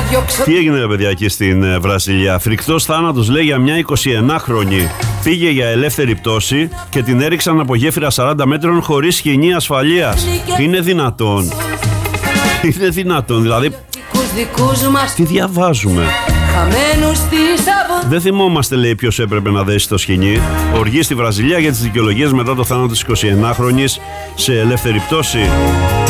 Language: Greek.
Τι έγινε ρε παιδιά εκεί στην Βραζιλία? Φρικτός θάνατος λέει για μια 21χρονη. Πήγε για ελεύθερη πτώση και την έριξαν από γέφυρα 40 μέτρων χωρίς σκηνή ασφαλείας. Είναι δυνατόν? Είναι δυνατόν? Δηλαδή τι διαβάζουμε? Δεν θυμόμαστε λέει ποιος έπρεπε να δέσει το σκηνή. Οργή στη Βραζιλία για τις δικαιολογίες μετά το θάνατο της 21χρονης σε ελεύθερη πτώση.